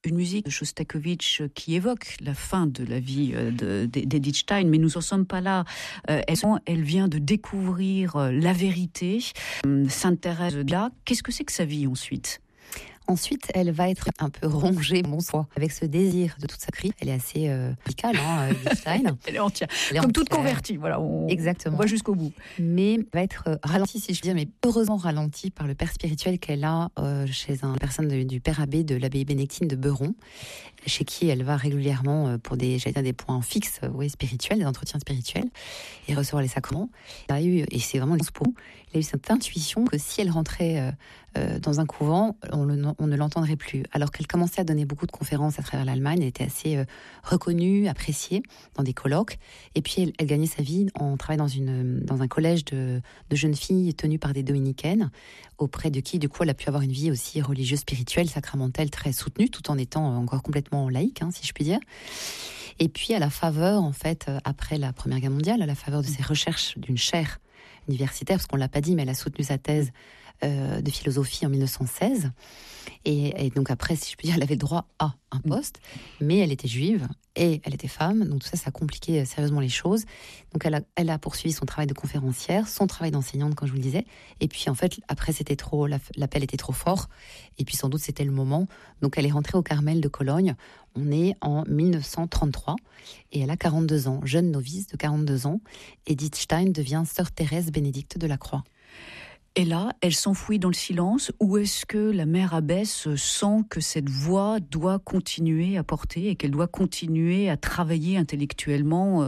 une musique de Shostakovich qui évoque la fin de la vie d'Edith Stein, mais nous n'en sommes pas là. Elle vient de découvrir la vérité. Sainte Thérèse de là, qu'est-ce que c'est que sa vie ensuite ? Ensuite, elle va être un peu rongée, bon soi, avec ce désir de toute sa crie. Elle est assez radicale, Edith Stein. Elle est entière. Comme toute convertie, voilà. Exactement. On va jusqu'au bout. Mais va être ralentie, si je puis dire, mais heureusement ralentie par le père spirituel qu'elle a chez une personne du père abbé de l'abbaye bénédictine de Beuron, chez qui elle va régulièrement pour des points fixes, spirituels, des entretiens spirituels, et recevoir les sacrements. Il a eu, et c'est vraiment une pour il a eu cette intuition que si elle rentrait dans un couvent, on ne l'entendrait plus. Alors qu'elle commençait à donner beaucoup de conférences à travers l'Allemagne, elle était assez reconnue, appréciée dans des colloques. Et puis elle gagnait sa vie en travaillant dans un collège de jeunes filles tenues par des dominicaines, auprès de qui, du coup, elle a pu avoir une vie aussi religieuse, spirituelle, sacramentelle, très soutenue, tout en étant encore complètement laïque, si je puis dire. Et puis, à la faveur, en fait, après la Première Guerre mondiale, à la faveur de ses recherches d'une chaire universitaire, parce qu'on ne l'a pas dit, mais elle a soutenu sa thèse de philosophie en 1916. Et donc après, si je peux dire, elle avait le droit à un poste, mais elle était juive et elle était femme, donc tout ça, ça a compliqué sérieusement les choses. Donc elle a poursuivi son travail de conférencière, son travail d'enseignante, comme je vous le disais. Et puis en fait, après, c'était trop, l'appel était trop fort. Et puis sans doute, c'était le moment. Donc elle est rentrée au Carmel de Cologne. On est en 1933 et elle a 42 ans, jeune novice de 42 ans. Edith Stein devient sœur Thérèse Bénédicte de la Croix. Et là, elle s'enfouit dans le silence, ou est-ce que la mère abbesse sent que cette voix doit continuer à porter et qu'elle doit continuer à travailler intellectuellement,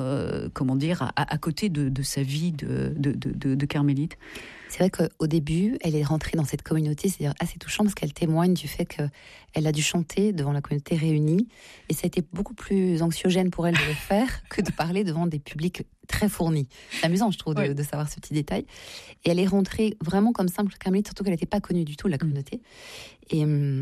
à côté de sa vie de carmélite ? C'est vrai qu'au début, elle est rentrée dans cette communauté, c'est assez touchant parce qu'elle témoigne du fait qu'elle a dû chanter devant la communauté réunie et ça a été beaucoup plus anxiogène pour elle de le faire que de parler devant des publics très fournis. C'est amusant, je trouve, de savoir ce petit détail. Et elle est rentrée vraiment comme simple carmélite, surtout qu'elle n'était pas connue du tout de la communauté. Et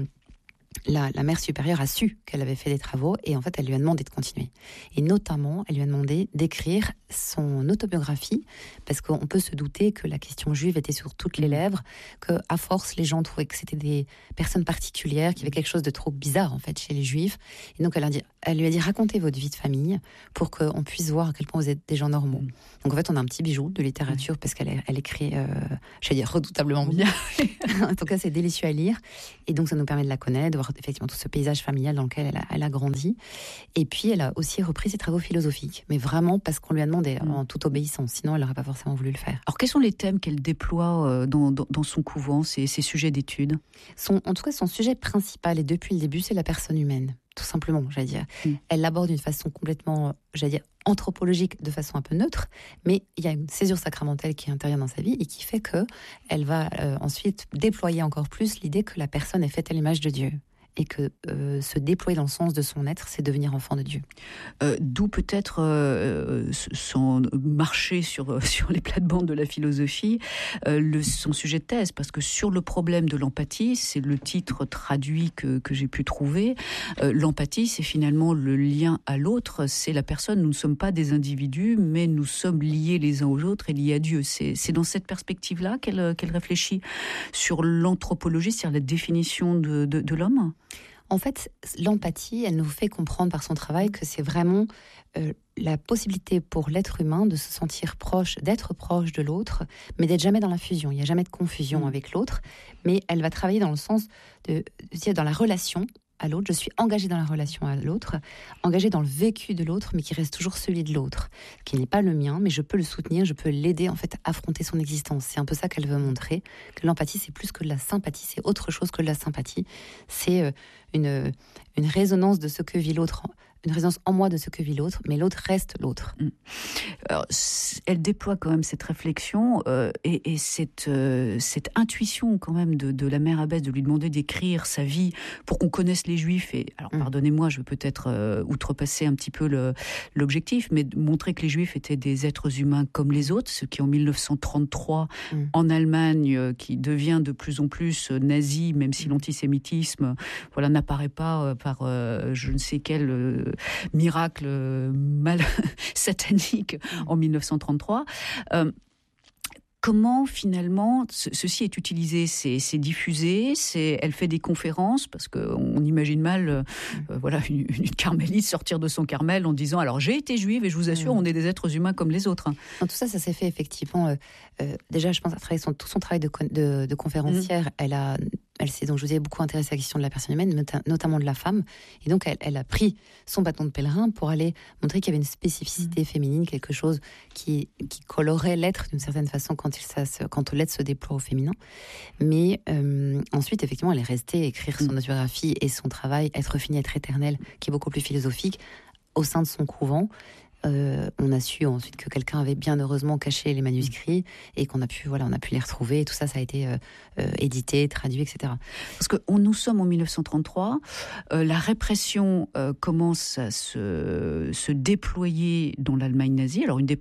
la mère supérieure a su qu'elle avait fait des travaux et en fait elle lui a demandé de continuer. Et notamment, elle lui a demandé d'écrire son autobiographie parce qu'on peut se douter que la question juive était sur toutes les lèvres, qu'à force les gens trouvaient que c'était des personnes particulières, qu'il y avait quelque chose de trop bizarre en fait chez les juifs. Et donc elle lui a dit racontez votre vie de famille pour qu'on puisse voir à quel point vous êtes des gens normaux. Donc en fait on a un petit bijou de littérature parce qu'elle écrit, je vais dire redoutablement bien. En tout cas c'est délicieux à lire et donc ça nous permet de la connaître, de voir effectivement tout ce paysage familial dans lequel elle a grandi. Et puis elle a aussi repris ses travaux philosophiques, mais vraiment parce qu'on lui a demandé en toute obéissance, sinon elle n'aurait pas forcément voulu le faire. Alors quels sont les thèmes qu'elle déploie dans son couvent, ces sujets d'études ? En tout cas son sujet principal et depuis le début c'est la personne humaine, tout simplement, j'allais dire. Elle l'aborde d'une façon complètement, j'allais dire, anthropologique, de façon un peu neutre, mais il y a une césure sacramentelle qui intervient dans sa vie et qui fait qu'elle va ensuite déployer encore plus l'idée que la personne est faite à l'image de Dieu. Et que se déployer dans le sens de son être, c'est devenir enfant de Dieu. D'où peut-être son marché sur les plates-bandes de la philosophie, son sujet de thèse, parce que sur le problème de l'empathie, c'est le titre traduit que j'ai pu trouver, l'empathie, c'est finalement le lien à l'autre, c'est la personne, nous ne sommes pas des individus, mais nous sommes liés les uns aux autres et liés à Dieu. C'est dans cette perspective-là qu'elle réfléchit sur l'anthropologie, c'est-à-dire la définition de l'homme ? En fait, l'empathie, elle nous fait comprendre par son travail que c'est vraiment la possibilité pour l'être humain de se sentir proche, d'être proche de l'autre, mais d'être jamais dans la fusion. Il n'y a jamais de confusion avec l'autre, mais elle va travailler dans le sens de dire dans la relation à l'autre. Je suis engagée dans la relation à l'autre, engagée dans le vécu de l'autre, mais qui reste toujours celui de l'autre, qui n'est pas le mien, mais je peux le soutenir, je peux l'aider en fait à affronter son existence. C'est un peu ça qu'elle veut montrer, que l'empathie c'est plus que de la sympathie, c'est autre chose que de la sympathie. C'est une résonance de ce que vit l'autre, une résonance en moi de ce que vit l'autre, mais l'autre reste l'autre. Alors, elle déploie quand même cette réflexion et cette intuition quand même de la mère abbesse de lui demander d'écrire sa vie pour qu'on connaisse les Juifs. Et alors, pardonnez-moi, je vais peut-être outrepasser un petit peu l'objectif, mais de montrer que les Juifs étaient des êtres humains comme les autres, ce qui en 1933 en Allemagne, qui devient de plus en plus nazi, même si l'antisémitisme, n'apparaît pas par je ne sais quel miracle mal satanique en 1933. comment finalement ceci est utilisé, c'est diffusé, elle fait des conférences, parce qu'on imagine mal voilà, une carmélite sortir de son Carmel en disant alors j'ai été juive et je vous assure on est des êtres humains comme les autres. Tout ça s'est fait effectivement. Déjà, je pense à travers tout son travail de conférencière, elle s'est, donc je vous ai beaucoup intéressée à la question de la personne humaine, notamment de la femme. Et donc, elle a pris son bâton de pèlerin pour aller montrer qu'il y avait une spécificité féminine, quelque chose qui colorait l'être d'une certaine façon quand l'être se déploie au féminin. Mais ensuite, effectivement, elle est restée écrire son autobiographie et son travail, Être fini, être éternel, qui est beaucoup plus philosophique, au sein de son couvent. On a su ensuite que quelqu'un avait bien heureusement caché les manuscrits et on a pu les retrouver. Et tout ça, ça a été édité, traduit, etc. Parce que nous sommes en 1933, la répression commence à se déployer dans l'Allemagne nazie. Alors une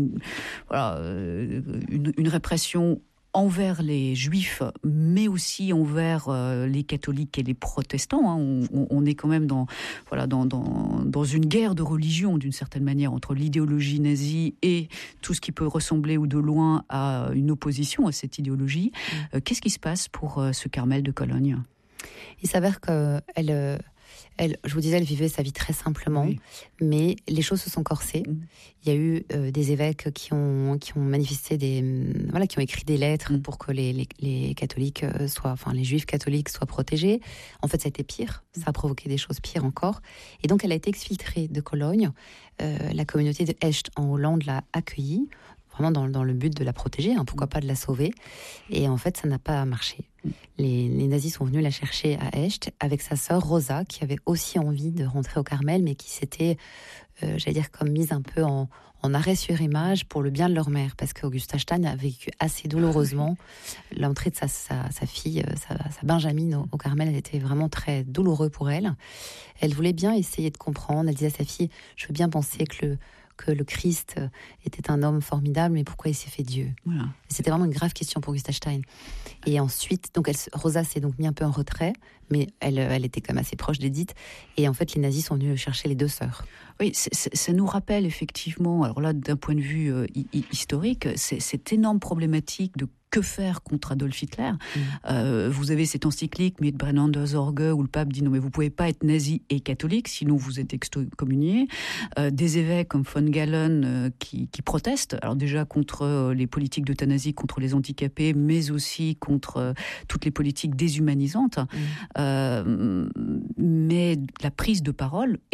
répression envers les juifs, mais aussi envers les catholiques et les protestants. On est quand même dans une guerre de religion, d'une certaine manière, entre l'idéologie nazie et tout ce qui peut ressembler ou de loin à une opposition à cette idéologie. Qu'est-ce qui se passe pour ce Carmel de Cologne ? Il s'avère qu'elle... je vous disais, elle vivait sa vie très simplement, mais les choses se sont corsées. Il y a eu des évêques qui ont manifesté qui ont écrit des lettres pour que les catholiques les juifs catholiques soient protégés. En fait, ça a été pire. Ça a provoqué des choses pires encore. Et donc, elle a été exfiltrée de Cologne. La communauté de Echt en Hollande l'a accueillie, vraiment dans le but de la protéger, pourquoi pas de la sauver. Et en fait, ça n'a pas marché. Les nazis sont venus la chercher à Echt avec sa sœur Rosa, qui avait aussi envie de rentrer au Carmel, mais qui s'était, comme mise un peu en arrêt sur image pour le bien de leur mère, parce qu'Augusta Stein a vécu assez douloureusement l'entrée de sa fille, sa Benjamine au Carmel. Elle était vraiment très douloureux pour elle. Elle voulait bien essayer de comprendre. Elle disait à sa fille, je veux bien penser que le Christ était un homme formidable, mais pourquoi il s'est fait Dieu ? Voilà. C'était vraiment une grave question pour Augusta Stein. Et ensuite, donc Rosa s'est donc mis un peu en retrait, mais elle était quand même assez proche d'Edith. Et en fait, les nazis sont venus chercher les deux sœurs. Oui, ça nous rappelle effectivement, alors là, d'un point de vue historique, cette énorme problématique de que faire contre Adolf Hitler. Vous avez cette encyclique Mitbrennen der Sorge où le pape dit non mais vous pouvez pas être nazi et catholique sinon vous êtes excommunié. Des évêques comme von Galen qui protestent, alors déjà contre les politiques d'euthanasie contre les handicapés, mais aussi contre toutes les politiques déshumanisantes. Mais la prise de parole